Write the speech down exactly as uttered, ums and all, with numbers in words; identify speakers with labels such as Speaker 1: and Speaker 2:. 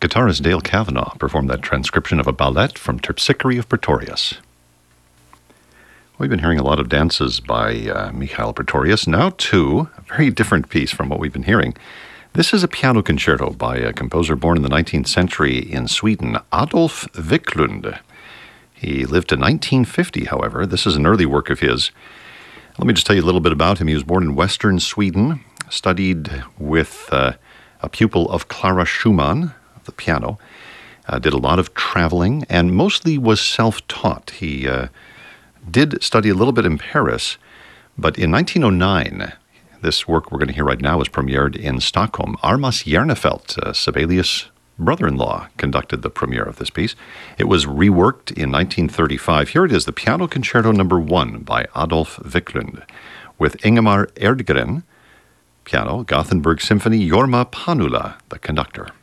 Speaker 1: Guitarist Dale Cavanaugh performed that transcription of a ballet from Terpsichore of Pretorius. We've been hearing a lot of dances by uh, Mikhail Pretorius. Now to a very different piece from what we've been hearing. This is a piano concerto by a composer born in the nineteenth century in Sweden, Adolf Wiklund. He lived to nineteen fifty, however. This is an early work of his. Let me just tell you a little bit about him. He was born in western Sweden, studied with uh, a pupil of Clara Schumann, the piano, uh, did a lot of traveling, and mostly was self-taught. He uh, did study a little bit in Paris, but in nineteen oh nine, this work we're going to hear right now was premiered in Stockholm. Armas Järnefelt, uh, Sibelius' brother-in-law, conducted the premiere of this piece. It was reworked in nineteen thirty-five. Here it is, the Piano Concerto Number One by Adolf Wiklund, with Ingemar Erdgren, piano, Gothenburg Symphony, Jorma Panula, the conductor.